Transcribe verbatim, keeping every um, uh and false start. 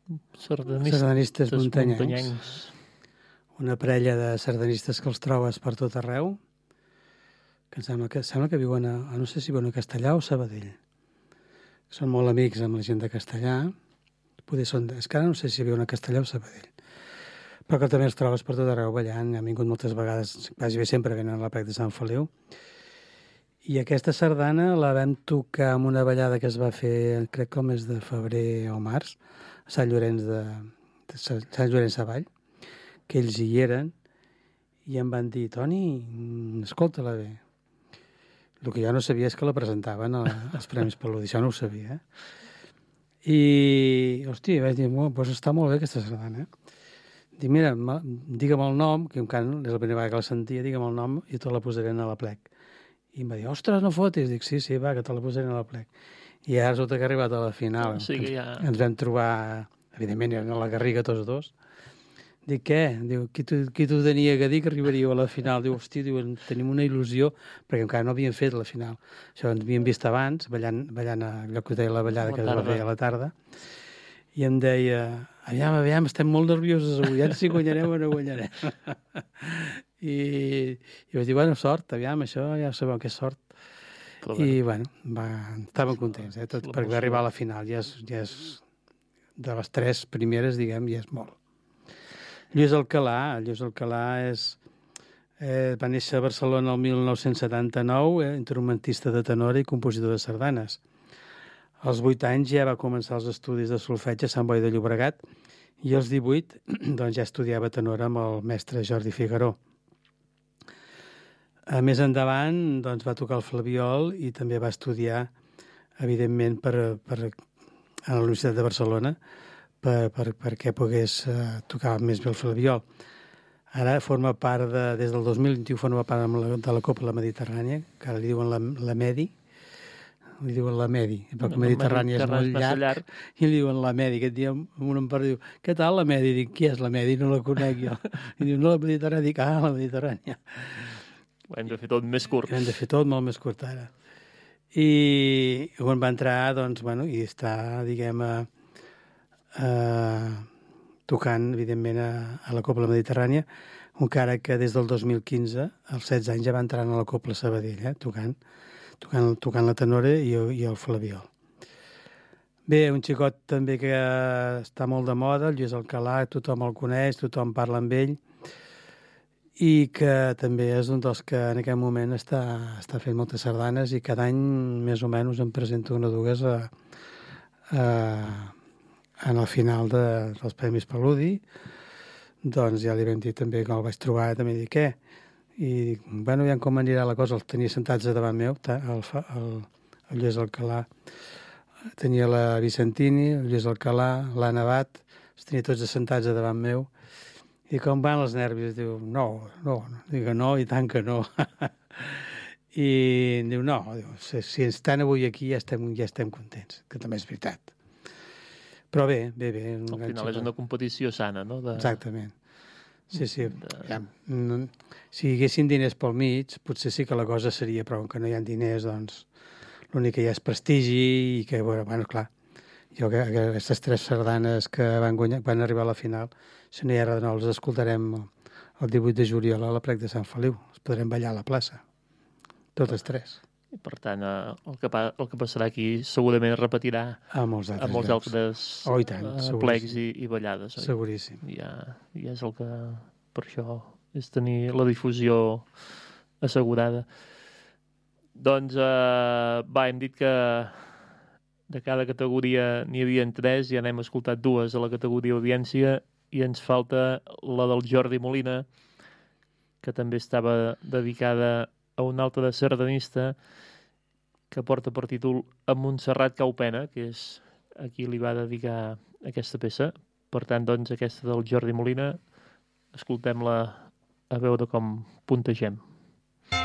sardanistes, sardanistes muntanyencs. muntanyencs. Una parella de sardanistes que els trobes per tot arreu, que em sembla que, sembla que viuen a, no sé si viuen a Castellà o Sabadell. Són molt amics amb la gent de Castellà, poder són, és que ara no sé si viuen a Castellà o Sabadell, però que també els trobes per tot arreu ballant, han vingut moltes vegades, quasi bé sempre venen a la Plec de Sant Feliu. I aquesta sardana la vam tocar amb una ballada que es va fer, crec que el mes de febrer o març, a Sant Llorenç de, de Sant Llorenç Savall, que ells hi eren, i em van dir, Toni, escolta-la bé. El que jo no sabia és que la presentaven als Premis Paludi, això no ho sabia. I, hòstia, vaig dir, doncs està molt bé aquesta sardana. Dic, mira, digue'm el nom, que encara és la primera vegada que la sentia, digue'm el nom i te la posaré a la Plec. I em va dir, ostres, no fotis. Dic, sí, sí, va, que te la posaré a la Plec. I ara resulta que ha arribat a la final. Sí, que ja... Ens vam trobar, evidentment, eren a la Garriga tots dos. Dic, què? Diu, qui t'ho tenia que dir que arribaríeu a la final? Diu, hòstia, diu, tenim una il·lusió, perquè encara no havíem fet la final. Això ens havíem vist abans, ballant, ballant a allò que us deia la ballada que es va fer a la tarda. I em deia, aviam, aviam, estem molt nerviosos avui, ja si guanyarem o no guanyarem. I, i vaig dir, bueno, sort, aviam, això ja sabeu que és sort. Però, I, bueno, va, estàvem contents, eh, tot, perquè va arribar a la final. Ja és, ja és de les tres primeres, diguem, ja és molt. Lluís Alcalà, Lluís Alcalà és, eh, va néixer a Barcelona el mil nou-cents setanta-nou, eh, instrumentista de tenora i compositor de sardanes. Als vuit anys ja va començar els estudis de solfeig a Sant Boi de Llobregat i als divuit doncs, ja estudiava tenora amb el mestre Jordi Figaró. A més endavant doncs, va tocar el flabiol i també va estudiar, evidentment, per, per, a la Universitat de Barcelona per, per, perquè pogués uh, tocar més bé el flabiol. Ara forma part, de, des del dos mil vint-i-u, forma part de la, de la Copla Mediterrània, que ara li diuen la, la Medi, li diuen la Medi, però la Mediterrània és molt llarg, llarg, i li diuen la Medi. Aquest dia un em parla, diu, què tal la Medi? Dic, qui és la Medi? No la conec jo. I diu, no, la Mediterrània. Dic, ah, la Mediterrània. Ho hem de fer tot més curt. Hem de fer tot molt més curt ara. I quan va entrar, doncs, bueno, i està, diguem, a, a, tocant, evidentment, a, a la Copla Mediterrània, encara que des del dos mil quinze, als setze anys, ja va entrar a la Copla Sabadell, eh, tocant. Tocant, tocant la tenora i, i el flabiol. Bé, un xicot també que està molt de moda, el Lluís Alcalà, tothom el coneix, tothom parla amb ell, i que també és un dels que en aquest moment està, està fent moltes sardanes i cada any més o menys em presenta una o dues a, a, en el final de, dels Premis Paludi. Doncs ja li vam dir també que el vaig trobar, també dic, què? I dic, bueno, ja com anirà la cosa, els tenia sentats a davant meu, el, el, el Lluís Alcalà, tenia la Vicentini, el Lluís Alcalà, l'Anna Bat, els tenia tots assentats a davant meu, i com van els nervis, diu, no, no, dic, no, i tant que no. I diu, no, diu, si, si estan avui aquí ja estem, ja estem contents, que també és veritat. Però bé, bé, bé. Al final és una competició sana, no? De... Exactament. Sí, sí. Ja, no, si hi haguessin diners pel mig, potser sí que la cosa seria, però que no hi ha diners, doncs l'únic que hi ha és prestigi i que, bueno, bueno clar, jo que, que aquestes tres sardanes que van, guanyar, van arribar a la final, si no hi ha res de nou, les escoltarem el divuit de juliol a la Plec de Sant Feliu. Els podrem ballar a la plaça, totes tres. I per tant, el que, pa, el que passarà aquí segurament es repetirà a molts altres, a molts altres oh, i tant, plecs i, i ballades. Oi? Seguríssim. Ja, ja és el que... Per això és tenir la difusió assegurada. Doncs, eh, va, hem dit que de cada categoria n'hi havia tres, ja n'hem escoltat dues a la categoria audiència i ens falta la del Jordi Molina, que també estava dedicada a un altre sardanista que porta per títol A Montserrat cau pena, que és a qui li va dedicar aquesta peça. Per tant, doncs, aquesta del Jordi Molina, escoltem-la a veure com puntegem.